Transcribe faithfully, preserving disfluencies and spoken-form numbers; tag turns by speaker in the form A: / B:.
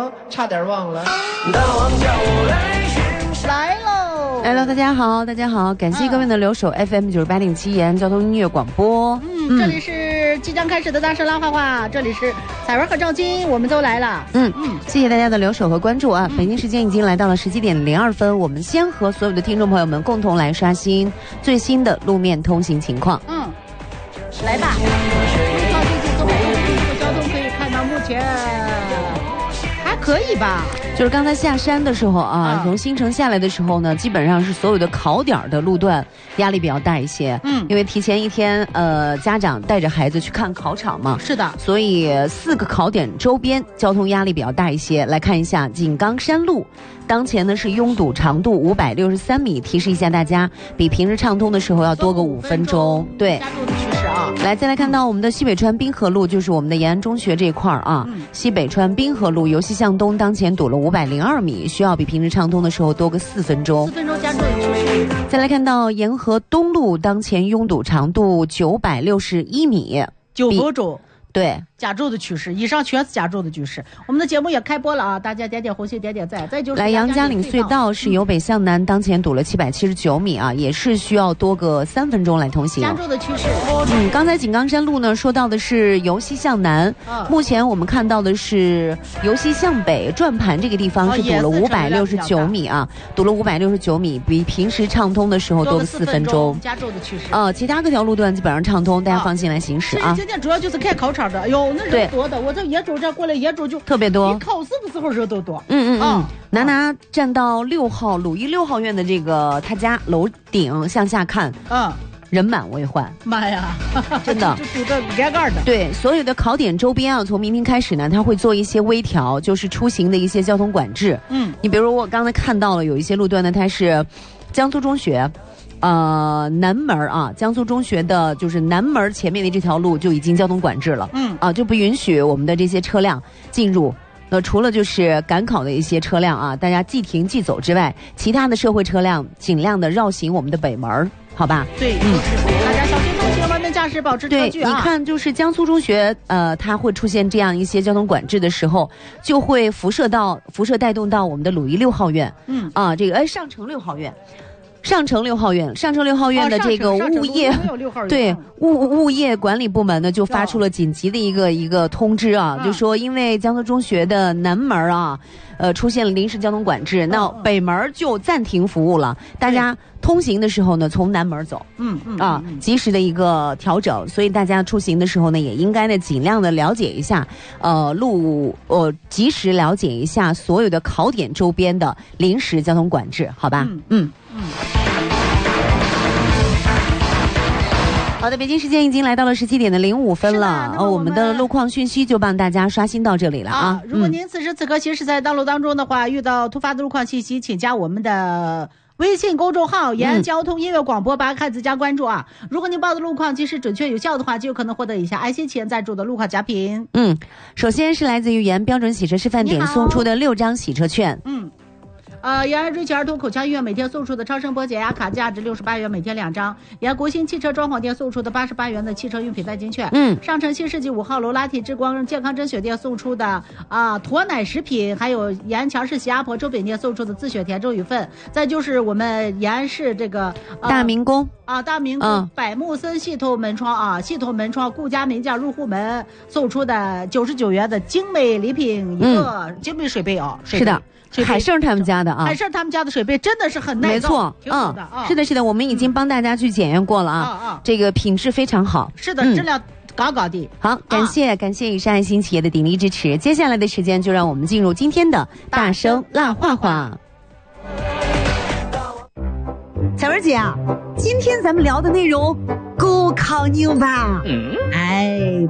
A: 哦，差点忘了。
B: 来喽！
C: 来了，大家好，大家好，感谢各位的留守 F M 九十八点七延安交通音乐广播。
B: 嗯，嗯这里是即将开始的大声拉画画，这里是彩文和赵金，我们都来了。
C: 嗯嗯，谢谢大家的留守和关注啊！
B: 嗯、
C: 北京时间已经来到了十七点零二分，我们先和所有的听众朋友们共同来刷新最新的路面通行情况。
B: 嗯，来吧。靠近这个北路交通可以看到，目前还可以吧。
C: 就是刚才下山的时候啊，从新城下来的时候呢，基本上是所有的考点的路段压力比较大一些。嗯，因为提前一天，呃，家长带着孩子去看考场嘛。
B: 是的，
C: 所以四个考点周边交通压力比较大一些。来看一下井冈山路，当前呢是拥堵长度五百六十三米，提示一下大家，比平时畅通的时候要多个五分钟。对。
B: 加速的趋势啊。
C: 来，再来看到我们的西北川滨河路，就是我们的延安中学这一块啊。嗯、西北川滨河路由西向东，当前堵了五百零二米，需要比平时畅通的时候多个四分钟。
B: 四分钟加速的趋势。
C: 再来看到沿河东路，当前拥堵长度九百六十一米，
B: 九分钟。
C: 对，
B: 加重的趋势，以上全是加重的趋势。我们的节目也开播了啊，大家点点红心，点点赞。再就是
C: 来杨家岭隧道是由北向南，当前堵了七百七十九米啊，也是需要多个三分钟来通行。
B: 加重的趋势。
C: 嗯，刚才井冈山路呢说到的是由西向南，哦、目前我们看到的是由西向北转盘这个地方是堵了五百六十九米啊，堵了五百六十九米，比平时畅通的时候多个四分钟。
B: 加重的趋势。
C: 呃，其他各条路段基本上畅通，大家放心来行驶啊。
B: 今天主要就是看考场。哎呦，那人多的，我这野州这过来，野州就
C: 特别多。
B: 比考试的时候人都多。
C: 嗯嗯嗯。拿拿站到六号鲁艺六号院的这个他家楼顶向下看，嗯，人满为患。
B: 妈呀，
C: 真的，
B: 就堵得盖盖的。
C: 对，所有的考点周边啊，从明天开始呢，它会做一些微调，就是出行的一些交通管制。嗯，你比如我刚才看到了有一些路段呢，它是江苏中学。呃，南门啊，江苏中学的就是南门前面的这条路就已经交通管制了，嗯啊，就不允许我们的这些车辆进入。那除了就是赶考的一些车辆啊，大家即停即走之外，其他的社会车辆尽量的绕行我们的北门，好吧？
B: 对，嗯，大家小心通行，文明驾驶，保持车距啊。
C: 对，你看，就是江苏中学，呃，它会出现这样一些交通管制的时候，就会辐射到辐射带动到我们的鲁艺六号院，嗯啊，这个哎上城六号院。上城六号院，上城六号院的这个物业，
B: 哦、
C: 对物物业管理部门呢，就发出了紧急的一个、哦、一个通知啊，就说因为江苏中学的南门啊，呃，出现了临时交通管制，哦、那北门就暂停服务了，大家通行的时候呢，从南门走，嗯嗯啊，及时的一个调整，所以大家出行的时候呢，也应该呢尽量的了解一下，呃，路呃及时了解一下所有的考点周边的临时交通管制，好吧？嗯嗯。嗯好的，北京时间已经来到了十七点的零五分了，哦，我们的路况讯息就帮大家刷新到这里了啊。
B: 啊如果您此时此刻行驶在道路当中的话，嗯、遇到突发的路况信息，请加我们的微信公众号延安交通音乐广播，把汉字加关注啊。如果您报的路况及时准确有效的话，就有可能获得以下爱心企业赞助的路况奖品。
C: 嗯，首先是来自于延安标准洗车示范点送出的六张洗车券。
B: 嗯。呃，延安瑞奇儿童口腔医院每天送出的超声波减压卡，价值六十八元，每天两张。延安国兴汽车装潢店送出的八十八元的汽车用品代金券。嗯，上城新世纪五号楼拉体之光健康珍血店送出的啊、呃、驼奶食品，还有延安强势喜鸭婆周饼店送出的自选甜粥与粉。再就是我们延安市这个、
C: 呃、大明宫
B: 啊，大明宫、嗯、百慕森系统门窗啊，系统门窗顾家名家入户门送出的九十九元的精美礼品一个、嗯、精美水杯啊，水杯
C: 是的。海盛他们家的啊，
B: 海盛他们家的水杯真的是很耐造，
C: 没错，
B: 挺好的啊、
C: 嗯。是的，是的，我们已经帮大家去检验过了啊，嗯、这个品质非常好，
B: 是的，质量高高的。
C: 好，感谢、啊、感谢以上爱心企业的鼎力支持。接下来的时间就让我们进入今天的大声辣话话。小文姐啊，今天咱们聊的内容够考你吧？嗯，哎。